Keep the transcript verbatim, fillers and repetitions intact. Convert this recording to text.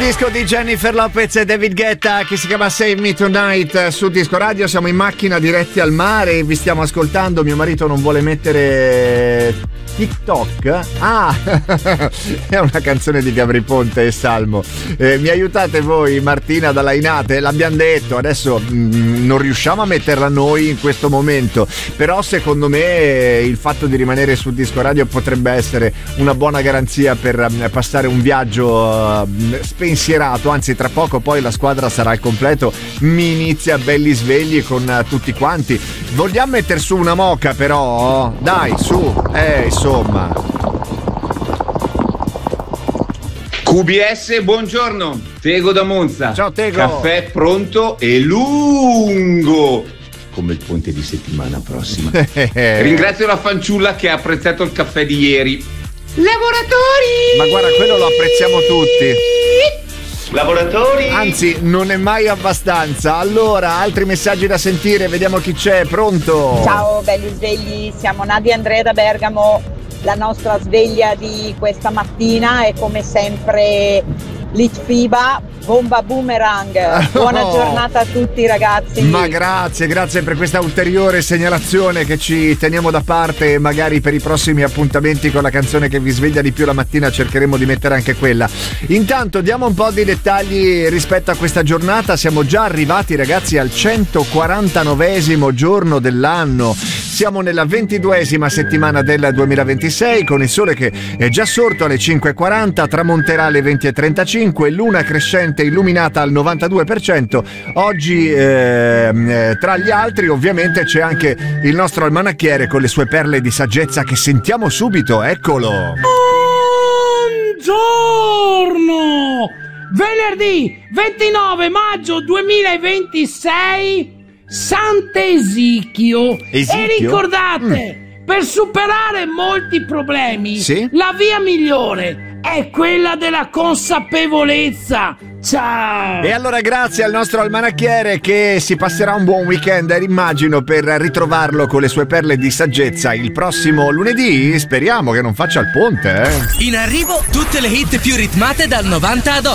disco di Jennifer Lopez e David Guetta che si chiama Save Me Tonight su Disco Radio. Siamo in macchina diretti al mare e vi stiamo ascoltando. Mio marito non vuole mettere TikTok. Ah, è una canzone di Gabri Ponte e Salmo. Eh, mi aiutate voi, Martina dalla Inate? L'abbiamo detto, adesso mh, non riusciamo a metterla noi in questo momento, però secondo me il fatto di rimanere su Disco Radio potrebbe essere una buona garanzia per uh, passare un viaggio uh, spensierato. Anzi, tra poco poi la squadra sarà al completo, mi inizia belli svegli con uh, tutti quanti. Vogliamo mettere su una moca però? Dai, su, eh, insomma. Q B S, buongiorno, Tego da Monza. Ciao Tego. Caffè pronto e lungo, come il ponte di settimana prossima. Ringrazio la fanciulla che ha apprezzato il caffè di ieri. Lavoratori! Ma guarda, quello lo apprezziamo tutti. Lavoratori! Anzi, non è mai abbastanza. Allora, altri messaggi da sentire, vediamo chi c'è. Pronto? Ciao belli svegli, siamo Nadia e Andrea da Bergamo. La nostra sveglia di questa mattina è come sempre Litfiba, bomba boomerang. Buona Oh. giornata a tutti ragazzi. Ma grazie, grazie per questa ulteriore segnalazione che ci teniamo da parte, e magari per i prossimi appuntamenti con la canzone che vi sveglia di più la mattina cercheremo di mettere anche quella. Intanto diamo un po' di dettagli rispetto a questa giornata. Siamo già arrivati ragazzi al centoquarantanovesimo giorno dell'anno. Siamo nella ventiduesima settimana del duemilaventisei, con il sole che è già sorto alle cinque e quaranta, tramonterà alle venti e trentacinque, luna crescente illuminata al novantadue per cento. Oggi eh, tra gli altri ovviamente c'è anche il nostro almanacchiere con le sue perle di saggezza che sentiamo subito, eccolo. Buongiorno! Venerdì ventinove maggio duemilaventisei, Sant'Ezichio. Ezichio? E ricordate, mm. per superare molti problemi, sì? la via migliore è quella della consapevolezza. Ciao! E allora grazie al nostro almanacchiere che si passerà un buon weekend, immagino, per ritrovarlo con le sue perle di saggezza il prossimo lunedì. Speriamo che non faccia il ponte, eh? In arrivo tutte le hit più ritmate dal novanta ad oggi.